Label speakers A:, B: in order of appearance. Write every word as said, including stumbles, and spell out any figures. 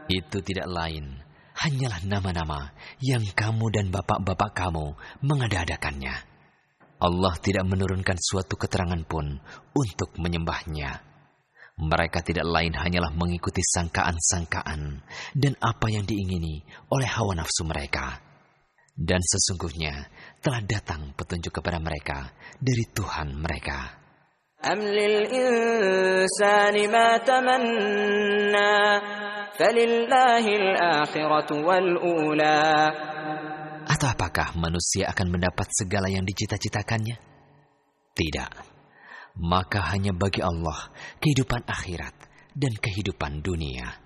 A: Itu tidak lain, hanyalah nama-nama yang kamu dan bapak-bapak kamu mengada-adakannya. Allah tidak menurunkan suatu keterangan pun untuk menyembahnya. Mereka tidak lain hanyalah mengikuti sangkaan-sangkaan dan apa yang diingini oleh hawa nafsu mereka. Dan sesungguhnya telah datang petunjuk kepada mereka dari Tuhan mereka.
B: أم للإنسان ما تمنى فلله الآخرة والأولى.
A: Atau apakah manusia akan mendapat segala yang dicita-citakannya? Tidak. Maka hanya bagi Allah kehidupan akhirat dan kehidupan dunia.